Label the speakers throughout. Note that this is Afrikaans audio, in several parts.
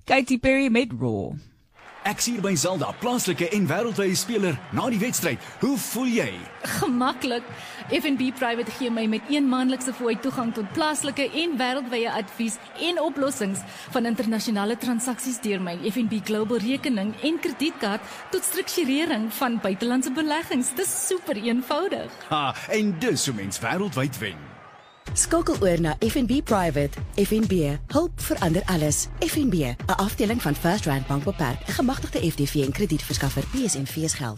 Speaker 1: Katy Perry met Raw.
Speaker 2: Ek sien by Zelda, plaaslike en wêreldwye speler na die wedstryd. Hoe voel jy?
Speaker 3: Gemaklik. FNB Private gee my met een maandelikse fooi toegang tot plaaslike en wêreldwye advies en oplossings van internasionale transaksies deur my FNB Global rekening en kredietkaart tot strukturering van buitelandse beleggings. Dis super eenvoudig.
Speaker 2: Ha, en dis hoe mens wêreldwyd wen.
Speaker 4: Skakel oor na FNB Private. FNB, hulp verander alles. FNB, 'n afdeling van First Rand Bank Beperk, 'n gemagtigde FDV en kredietverskaffer. PSMV's geld.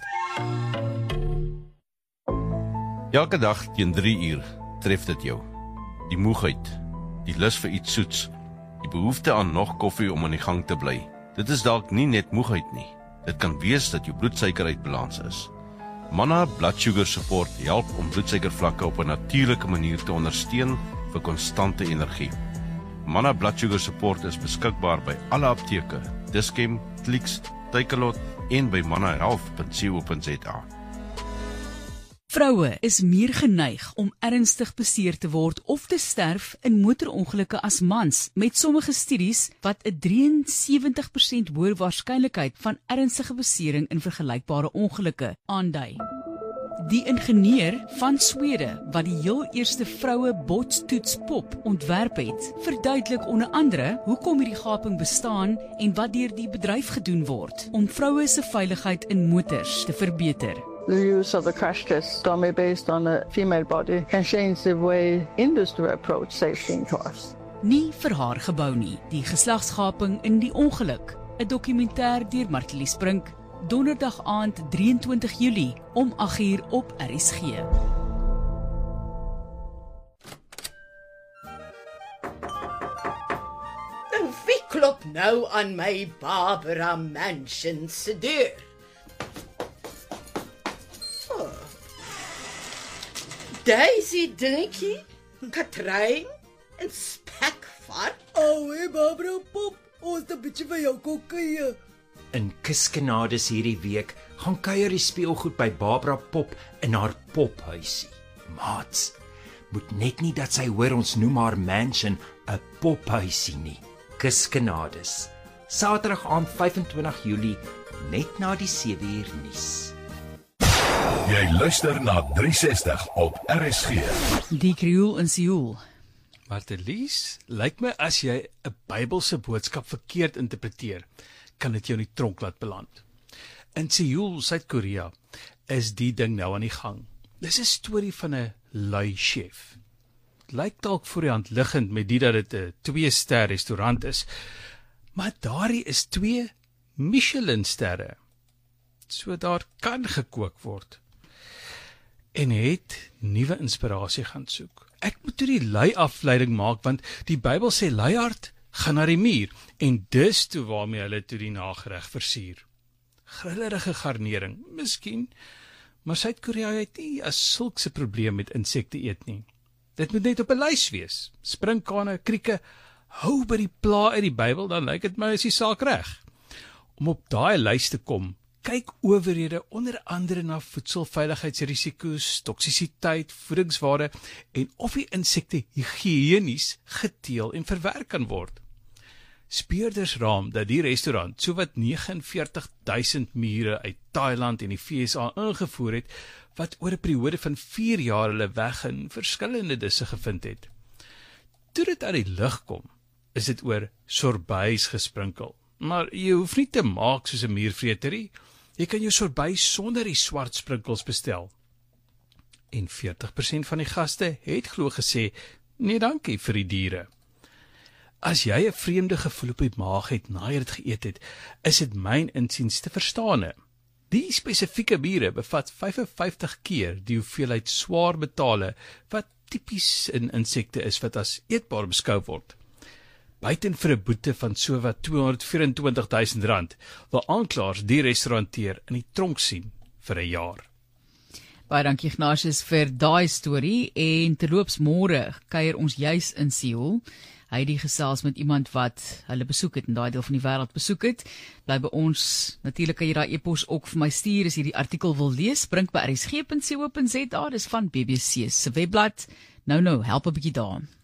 Speaker 5: Elke dag teen 3 uur tref dit jou. Die moegheid, die lus vir iets soets, die behoefte aan nog koffie om aan die gang te bly. Dit is dalk nie net moegheid nie. Dit kan wees dat jou bloedsuiker uit balans is. Manna Blood Sugar Support help om bloedsuikervlakke op 'n natuurlike manier te ondersteun vir konstante energie. Manna Blood Sugar Support is beskikbaar by alle apteke, Dischem, Clicks, Takealot en by mannahealth.co.za.
Speaker 1: Vroue is meer geneig om ernstig beseer te word of te sterf in motorongelukke as mans, met sommige studies wat 'n 73% hoër waarskynlikheid van ernstige besering in vergelykbare ongelukke aandui. Die ingenieur van Swede, wat die heel eerste vroue botstoetspop ontwerp het, verduidelik onder andere hoekom hierdie gaping bestaan en wat deur die bedryf gedoen word om vroue se veiligheid in motors te verbeter.
Speaker 6: The use of the crash test dummy based on a female body can change the way industry approach safety in cars.
Speaker 1: Nie vir haar gebou nie, die geslagsgaping in die ongeluk, 'n dokumentêr deur Martie Sprink, donderdag aand 23 Julie om 8:00 op RSG.
Speaker 7: Nou wie klop nou aan my Barbara Mansion se deur? Daisy dingetjie, Katrein en spekvat.
Speaker 8: Hey Barbara Pop, ons het 'n bietjie vir jou kom kuier.
Speaker 9: In Kuskenades hierdie week gaan kuier die speelgoed by Barbara Pop in haar pophuisie. Maats, moet net nie dat sy hoor ons noem haar mansion 'n pophuisie nie. Kuskenades, Saterdag aand 25 Julie, net na die 7uur nuus.
Speaker 10: Jy luister na 360 op RSG.
Speaker 1: Die Krioel in Seoul.
Speaker 11: Martelies, lyk my as jy 'n Bybelse boodskap verkeerd interpreteer, kan dit jou in die tronk laat beland. In Seoul, Suid-Korea, is die ding nou aan die gang. Dis 'n storie van 'n lui chef. Lyk dalk voor die hand liggend met die dat dit 'n 2-ster restaurant is, maar daardie is 2 Michelin-sterre. So daar kan gekook word. En het nuwe inspirasie gaan soek. Ek moet toe die lui afleiding maak, want die Bybel sê luiaard gaan na die muur, en dis toe waarmee hulle toe die nagereg versier. Grillerige garnering, miskien, maar Suid-Korea het nie as sulks 'n probleem met insekte eet nie. Dit moet net op 'n lys wees. Sprinkane, krieke, hou by die pla uit die Bybel, dan lyk dit my is die saak reg. Om op daai lys te kom, kyk owerhede onder andere na voedselveiligheidsrisiko's, toksisiteit, voedingswaarde en of die insekte higiënies geteel en verwerk kan word. Speurders raam dat die restaurant sowat 49.000 mure uit Thailand en die VSA ingevoer het, wat oor 'n periode van 4 jaar hulle weg in verskillende disse gevind het. Toe dit aan die lig kom, is dit oor sorbeis gesprinkel. Maar jy hoef nie te maak soos 'n muurvreter nie. Jy kan jou sorbei sonder die swart sprinkels bestel. En 40% van die gaste het glo gesê, nee dankie vir die diere. As jy 'n vreemde gevoel op die maag het na jy dit geëet het, is dit myn insiens te verstaane. Die spesifieke biere bevat 55 keer die hoeveelheid swaar metale wat tipies in insekte is wat as eetbaar beskou word. Buiten vir 'n boete van sowat R224.000, wil aanklaers die restauranteur in die tronk sien vir 'n jaar.
Speaker 1: Baie dankie Ignatius vir daai storie, en terloops môre kuier ons juis in Seoul. Hy het die gesels met iemand wat hulle besoek het en daai deel van die wêreld besoek het. Bly by ons. Natuurlik kan jy daai e-pos ook vir my stuur as jy die artikel wil lees. Bring by rsg.co.za, dis van BBC se webblad. Nou, help 'n bietjie daar.